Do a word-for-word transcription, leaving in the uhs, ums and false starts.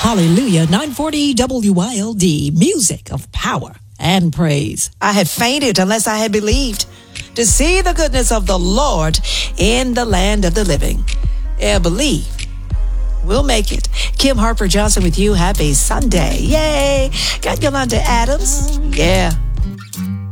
Hallelujah. nine forty W I L D. Music of power and praise. I had fainted unless I had believed to see the goodness of the Lord in the land of the living. Yeah, believe. We'll make it. Kim Harper Johnson with you. Happy Sunday. Yay. Got Yolanda Adams. Yeah.